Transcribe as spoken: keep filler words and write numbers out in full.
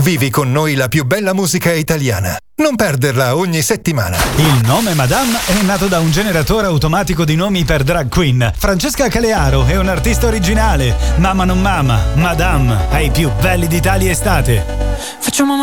Vivi con noi la più bella musica italiana. Non perderla ogni settimana. Il nome Madame è nato da un generatore automatico di nomi per drag queen. Francesca Calearo è un artista originale. Mamma non mama, Madame, ai più belli d'Italia estate. Facciamo